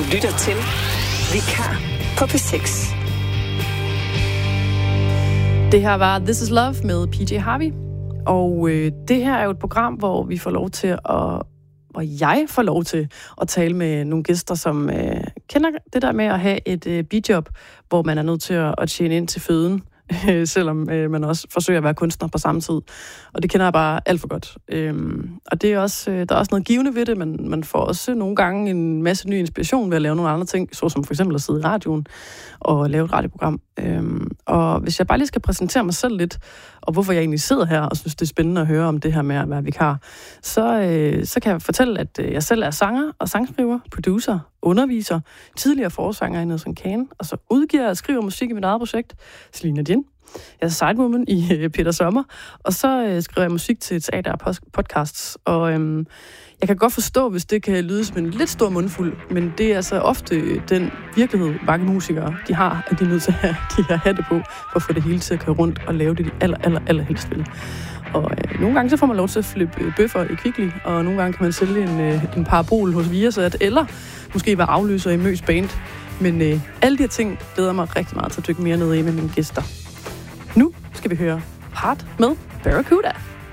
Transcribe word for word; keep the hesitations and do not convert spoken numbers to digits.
lytter til Vikar på P seks. Det her var This Is Love med P J Harvey. Og øh, det her er jo et program, hvor vi får lov til at... hvor jeg får lov til at tale med nogle gæster, som øh, kender det der med at have et øh, bijob, hvor man er nødt til at, at tjene ind til føden, øh, selvom øh, man også forsøger at være kunstner på samme tid. Og det kender jeg bare alt for godt. Øhm, og det er også, øh, der er også noget givende ved det, men man får også nogle gange en masse ny inspiration ved at lave nogle andre ting, såsom for eksempel at sidde i radioen og lave et radioprogram. Øhm, og hvis jeg bare lige skal præsentere mig selv lidt, og hvorfor jeg egentlig sidder her og synes, det er spændende at høre om det her med at være vikar, så, øh, så kan jeg fortælle, at øh, jeg selv er sanger og sangskriver, producer, underviser, tidligere forsanger i Nedson Kane, og så udgiver og skriver musik i mit eget projekt, Selina Dien. Jeg er sidewoman i øh, Peter Sommer, og så øh, skriver jeg musik til teater og podcasts, og øh, jeg kan godt forstå, hvis det kan lyde som en lidt stor mundfuld, men det er altså ofte den virkelighed, mange musikere de har, at de er nødt til at have de her hatte på, for at få det hele til at køre rundt og lave det, de aller, aller, aller helst vil. Og øh, nogle gange så får man lov til at flippe øh, bøffer i Kvickly, og nogle gange kan man sælge en, øh, en parabol hos Viasat, eller måske være afløser i Møs Band. Men øh, alle de her ting glæder mig rigtig meget til at dykke mere ned i med mine gæster. Nu skal vi høre Part med Barracuda.